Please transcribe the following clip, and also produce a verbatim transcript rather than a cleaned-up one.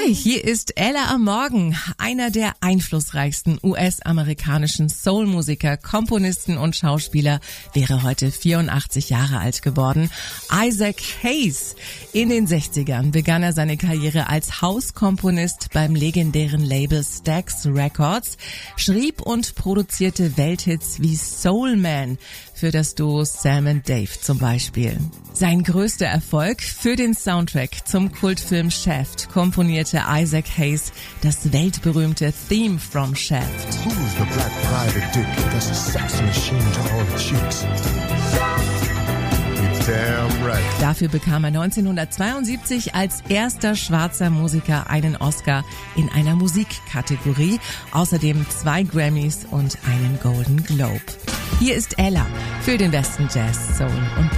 Hi, hier ist Ella am Morgen. Einer der einflussreichsten U S-amerikanischen Soul-Musiker, Komponisten und Schauspieler wäre heute vierundachtzig Jahre alt geworden. Isaac Hayes. In den sechzigern begann er seine Karriere als Hauskomponist beim legendären Label Stax Records, schrieb und produzierte Welthits wie Soul Man für das Duo Sam and Dave zum Beispiel. Sein größter Erfolg: für den Soundtrack zum Kultfilm Shaft komponierte Isaac Hayes das weltberühmte Theme from Shaft. Who's the black private dick? That's a sex machine to all the chicks. Damn right. Dafür bekam er neunzehnhundertzweiundsiebzig als erster schwarzer Musiker einen Oscar in einer Musikkategorie, außerdem zwei Grammys und einen Golden Globe. Hier ist Ella für den besten Jazz, Soul und